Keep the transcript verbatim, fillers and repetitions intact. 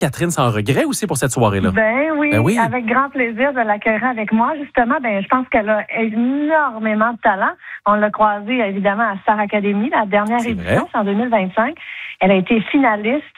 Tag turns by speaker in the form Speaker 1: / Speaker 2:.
Speaker 1: Catherine sans regret aussi pour cette soirée-là.
Speaker 2: Ben oui,
Speaker 1: Ben oui.
Speaker 2: avec grand plaisir de l'accueillir avec moi. Justement, ben je pense qu'elle a énormément de talent. On l'a croisée évidemment à Star Academy, la dernière
Speaker 1: C'est
Speaker 2: édition,
Speaker 1: vrai.
Speaker 2: c'est en deux mille vingt-cinq. Elle a été finaliste